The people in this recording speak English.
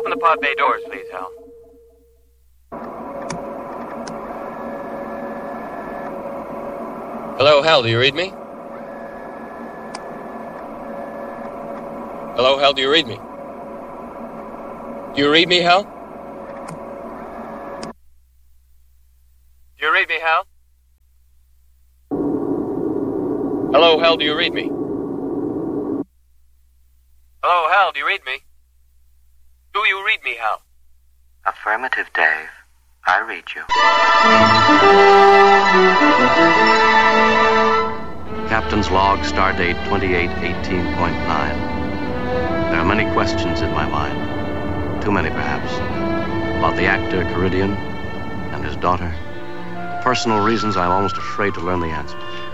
Open the pod bay doors, please, Hal. Hello, Hal, do you read me? Hello, Hal, do you read me? Do you read me, Hal? Do you read me, Hal? Hello, Hal, do you read me? Hello, Hal, do you read me? Do you read me, Hal? Affirmative, Dave. I read you. Captain's log, stardate 2818.9. There are many questions in my mind. Too many, perhaps. About the actor Caridian and his daughter. Personal reasons I'm almost afraid to learn the answers.